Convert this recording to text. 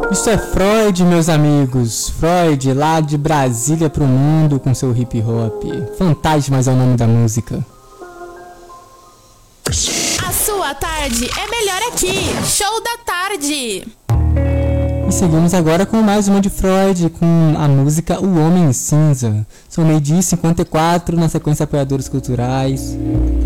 Isso é Freud, meus amigos. Freud, lá de Brasília pro mundo com seu hip hop. Fantasmas é o nome da música. A sua tarde é melhor aqui. Show da tarde. E seguimos agora com mais uma de Freud, com a música O Homem Cinza. São 12h54, na sequência apoiadores culturais.